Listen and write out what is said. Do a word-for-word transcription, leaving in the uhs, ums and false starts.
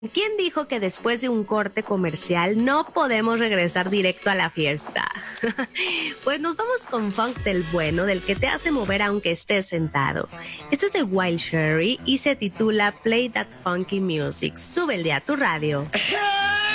¿Quién dijo que después de un corte comercial no podemos regresar directo a la fiesta? Pues nos vamos con funk del bueno, del que te hace mover aunque estés sentado. Esto es de Wild Cherry y se titula Play That Funky Music. Súbele a tu radio.